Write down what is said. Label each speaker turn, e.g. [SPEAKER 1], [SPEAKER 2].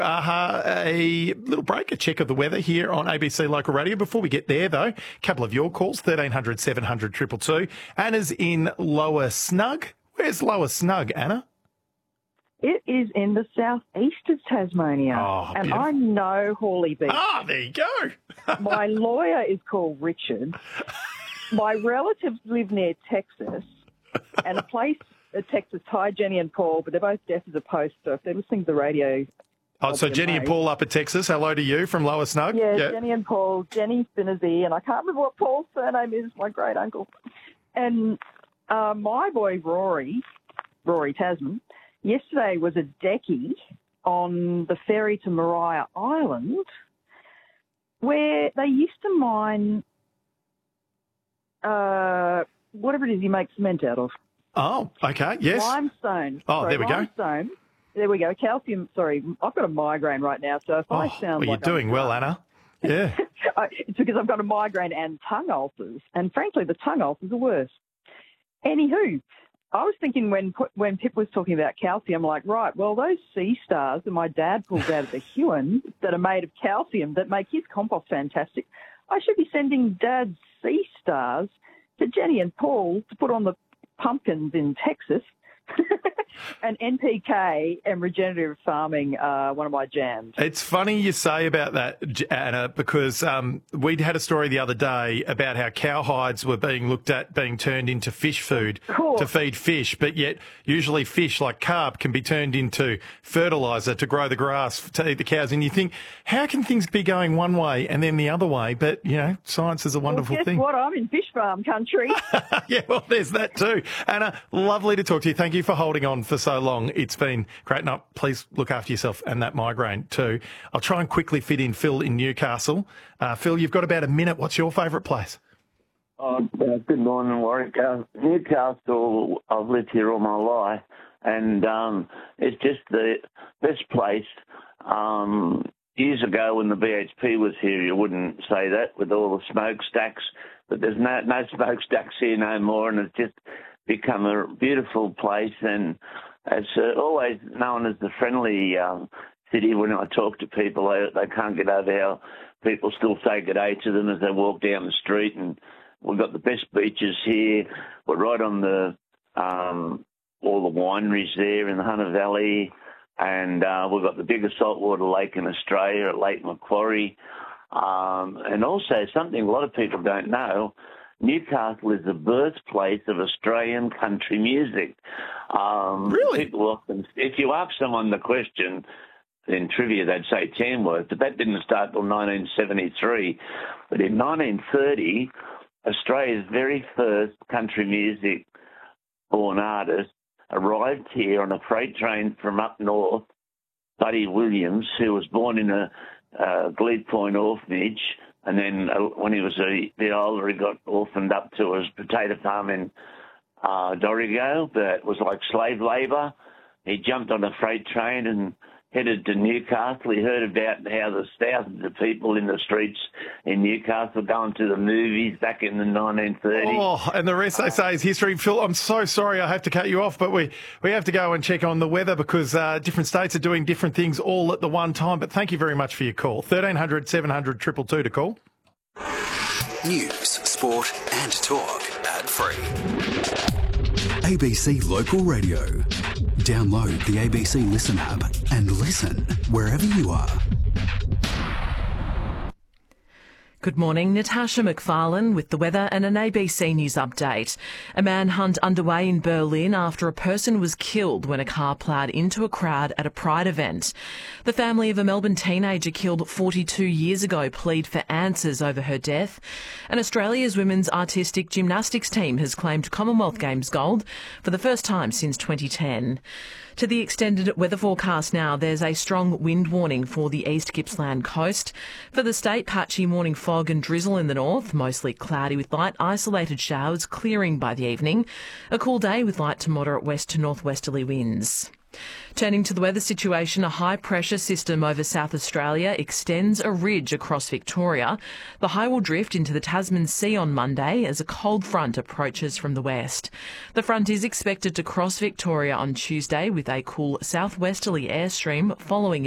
[SPEAKER 1] A little break, a check of the weather here on ABC Local Radio. Before we get there, though, a couple of your calls, 1300 700 222. Anna's in Lower Snug. Where's Lower Snug, Anna?
[SPEAKER 2] It is in the southeast of Tasmania.
[SPEAKER 1] Oh,
[SPEAKER 2] and
[SPEAKER 1] beautiful.
[SPEAKER 2] I know Hawley Beach.
[SPEAKER 1] Ah, there you go.
[SPEAKER 2] My lawyer is called Richard. My relatives live near Texas, and a place at Texas. Hi, Jenny and Paul, but they're both deaf as a post, so if they're listening to the radio...
[SPEAKER 1] Oh, so Jenny and Paul up at Texas. Hello to you from Lower Snug.
[SPEAKER 2] Yeah, Jenny and Paul. Jenny Spinnerzy, and I can't remember what Paul's surname is, my great uncle. And my boy Rory Tasman, yesterday was a decky on the ferry to Maria Island, where they used to mine whatever it is you make cement out of.
[SPEAKER 1] Oh, okay, yes.
[SPEAKER 2] Limestone.
[SPEAKER 1] Oh, there we go.
[SPEAKER 2] Limestone. There we go. Calcium. Sorry, I've got a migraine right now, so if I sound
[SPEAKER 1] you're doing well, Anna. Yeah.
[SPEAKER 2] It's because I've got a migraine and tongue ulcers, and frankly, the tongue ulcers are worse. Anywho, I was thinking when Pip was talking about calcium, like, right, well, those sea stars that my dad pulls out of the Huon that are made of calcium that make his compost fantastic, I should be sending Dad's sea stars to Jenny and Paul to put on the pumpkins in Texas. And NPK and regenerative farming are one of my jams.
[SPEAKER 1] It's funny you say about that, Anna, because we had a story the other day about how cowhides were being looked at being turned into fish food to feed fish, but yet usually fish like carp can be turned into fertiliser to grow the grass to eat the cows. And you think, how can things be going one way and then the other way? But, you know, science is a wonderful thing.
[SPEAKER 2] Guess what? I'm in fish farm country.
[SPEAKER 1] Yeah, well, there's that too. Anna, lovely to talk to you. Thank you for holding on for so long. It's been great. No, please look after yourself and that migraine too. I'll try and quickly fit in Phil in Newcastle. Phil, you've got about a minute. What's your favourite place?
[SPEAKER 3] Good morning, Warwick. Newcastle, I've lived here all my life, and it's just the best place. Years ago when the BHP was here, you wouldn't say that with all the smokestacks, but there's no smokestacks here no more, and it's just become a beautiful place, and it's always known as the friendly city. When I talk to people, they can't get over how people still say good day to them as they walk down the street, and we've got the best beaches here. We're right on the all the wineries there in the Hunter Valley, and we've got the biggest saltwater lake in Australia at Lake Macquarie, and also something a lot of people don't know, Newcastle is the birthplace of Australian country music.
[SPEAKER 1] Really?
[SPEAKER 3] People often, if you ask someone the question in trivia, they'd say Tamworth, but that didn't start till 1973. But in 1930, Australia's very first country music-born artist arrived here on a freight train from up north, Buddy Williams, who was born in a Glebe Point orphanage, and then when he was a bit older, he got orphaned up to his potato farm in Dorrigo, but it was like slave labour. He jumped on a freight train and headed to Newcastle. He heard about how there's thousands of people in the streets in Newcastle going to the movies back in the 1930s.
[SPEAKER 1] Oh, and the rest, they say, is history. Phil, I'm so sorry I have to cut you off, but we have to go and check on the weather because different states are doing different things all at the one time. But thank you very much for your call. 1300 700 222 to call.
[SPEAKER 4] News, sport and talk. Ad-free.
[SPEAKER 5] ABC Local Radio. Download the ABC Listen app and listen wherever you are.
[SPEAKER 6] Good morning, Natasha McFarlane with the weather and an ABC News update. A manhunt underway in Berlin after a person was killed when a car ploughed into a crowd at a Pride event. The family of a Melbourne teenager killed 42 years ago plead for answers over her death. And Australia's women's artistic gymnastics team has claimed Commonwealth Games gold for the first time since 2010. To the extended weather forecast now, there's a strong wind warning for the East Gippsland coast. For the state, patchy morning fog and drizzle in the north, mostly cloudy with light isolated showers clearing by the evening. A cool day with light to moderate west to northwesterly winds. Turning to the weather situation, a high-pressure system over South Australia extends a ridge across Victoria. The high will drift into the Tasman Sea on Monday as a cold front approaches from the west. The front is expected to cross Victoria on Tuesday with a cool southwesterly airstream following